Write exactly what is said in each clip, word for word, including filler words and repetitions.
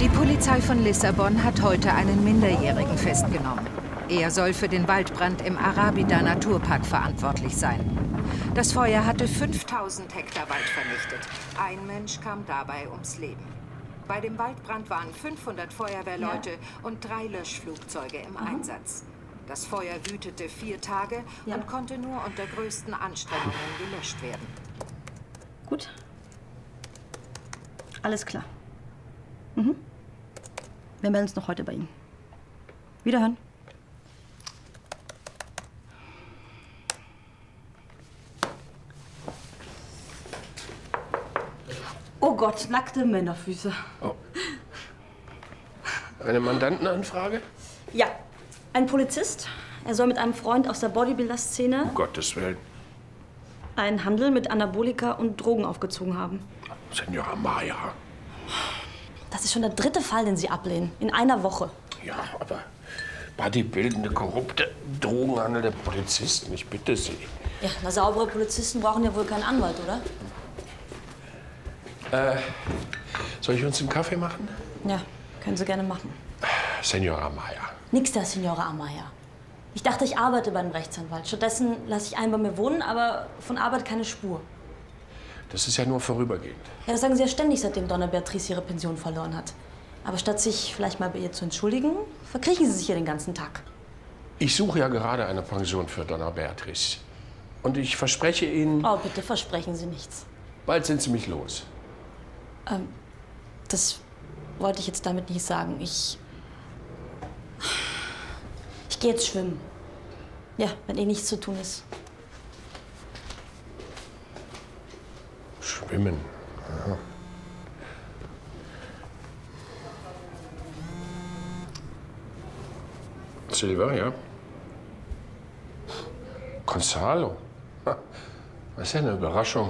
Die Polizei von Lissabon hat heute einen Minderjährigen festgenommen. Er soll für den Waldbrand im Arabida Naturpark verantwortlich sein. Das Feuer hatte fünftausend Hektar Wald vernichtet. Ein Mensch kam dabei ums Leben. Bei dem Waldbrand waren fünfhundert Feuerwehrleute ja. und drei Löschflugzeuge im mhm. Einsatz. Das Feuer wütete vier Tage ja. und konnte nur unter größten Anstrengungen gelöscht werden. Gut. Alles klar. Mhm. Wir melden uns noch heute bei Ihnen. Wiederhören. Oh Gott, nackte Männerfüße. Oh. Eine Mandantenanfrage? Ja. Ein Polizist. Er soll mit einem Freund aus der Bodybuilder-Szene Um Gottes Willen. einen Handel mit Anabolika und Drogen aufgezogen haben. Senora Maya. Das ist schon der dritte Fall, den Sie ablehnen. In einer Woche. Ja, aber bodybuildende, korrupte, drogenhandelnde Polizisten, ich bitte Sie. Ja, na, saubere Polizisten brauchen ja wohl keinen Anwalt, oder? Äh, soll ich uns einen Kaffee machen? Ja, können Sie gerne machen. Senora Maya. Nix da, Senora Amaya. Ich dachte, ich arbeite bei einem Rechtsanwalt. Stattdessen lasse ich einen bei mir wohnen, aber von Arbeit keine Spur. Das ist ja nur vorübergehend. Ja, das sagen Sie ja ständig, seitdem Donna Beatrice ihre Pension verloren hat. Aber statt sich vielleicht mal bei ihr zu entschuldigen, verkriechen Sie sich hier den ganzen Tag. Ich suche ja gerade eine Pension für Donna Beatrice. Und ich verspreche Ihnen... Oh, bitte versprechen Sie nichts. Bald sind Sie mich los. Ähm, das wollte ich jetzt damit nicht sagen. Ich... Ich gehe jetzt schwimmen. Ja, wenn eh nichts zu tun ist. Schwimmen. Aha. Silva, ja? Gonzalo. Das ist ja eine Überraschung.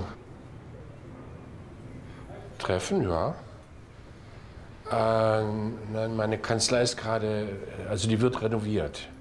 Treffen, ja. Äh, nein, meine Kanzlei ist gerade, also die wird renoviert.